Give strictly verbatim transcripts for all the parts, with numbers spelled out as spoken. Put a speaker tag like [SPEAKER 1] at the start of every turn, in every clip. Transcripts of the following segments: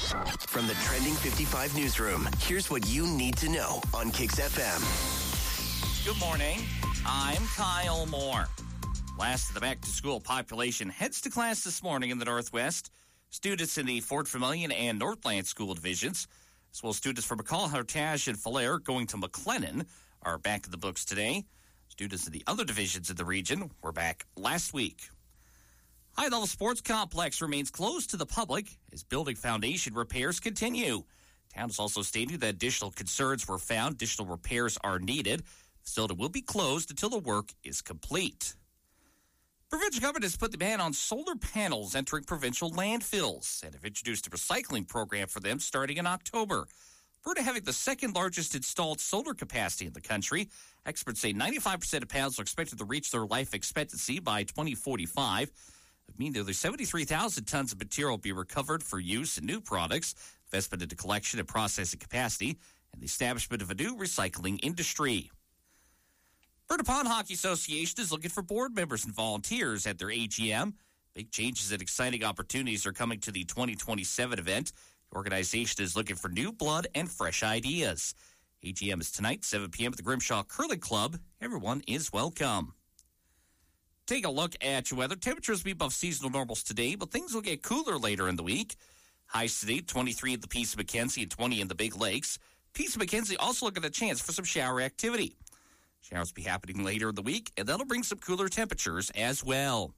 [SPEAKER 1] From the Trending fifty-five newsroom, here's what you need to know on Kix F M.
[SPEAKER 2] Good morning. I'm Kyle Moore. Last of the back-to-school population heads to class this morning in the Northwest. Students in the Fort Vermilion and Northland school divisions, as well as students from McCall, Hartage, and Falher going to McLennan, are back in the books today. Students in the other divisions in the region were back last week. High Level Sports Complex remains closed to the public as building foundation repairs continue. Town has also stated that additional concerns were found. Additional repairs are needed. The facility will be closed until the work is complete. Provincial government has put the ban on solar panels entering provincial landfills and have introduced a recycling program for them starting in October. Alberta having the second largest installed solar capacity in the country. Experts say ninety-five percent of panels are expected to reach their life expectancy by twenty forty-five. That means nearly seventy-three thousand tons of material will be recovered for use in new products, investment into collection and processing capacity, and the establishment of a new recycling industry. Alberta Pond Hockey Association is looking for board members and volunteers at their A G M. Big changes and exciting opportunities are coming to the twenty twenty-seven event. The organization is looking for new blood and fresh ideas. A G M is tonight, seven p.m. at the Grimshaw Curling Club. Everyone is welcome. Take a look at your weather. Temperatures will be above seasonal normals today, but things will get cooler later in the week. Highs today, twenty-three in the Peace of Mackenzie and twenty in the Big Lakes. Peace of Mackenzie also looking at a chance for some shower activity. Showers will be happening later in the week, and that'll bring some cooler temperatures as well.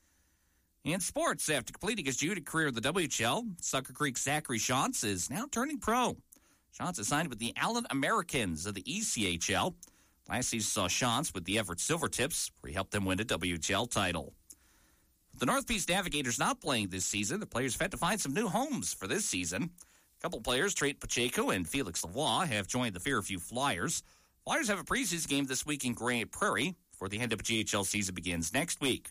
[SPEAKER 2] In sports, after completing his junior career in the W H L, Sucker Creek Zachary Shantz is now turning pro. Shantz is signed with the Allen Americans of the E C H L. Last season saw Shantz with the Everett Silvertips, where he helped them win a W H L title. The North Peace Navigators not playing this season. The players have had to find some new homes for this season. A couple players, Trent Pacheco and Felix Lavoie, have joined the Fairview Flyers. Flyers have a preseason game this week in Grand Prairie before the N W H L season begins next week.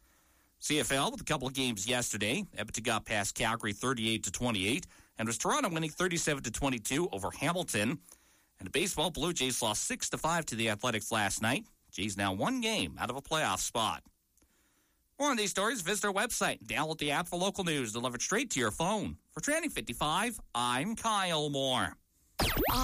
[SPEAKER 2] C F L with a couple of games yesterday. Edmonton got past Calgary thirty-eight to twenty-eight, and was Toronto winning thirty-seven to twenty-two over Hamilton. And the baseball, Blue Jays lost six to five to the Athletics last night. Jays now one game out of a playoff spot. More on these stories, visit our website. Download the app for local news delivered straight to your phone. For Trending fifty-five, I'm Kyle Moore.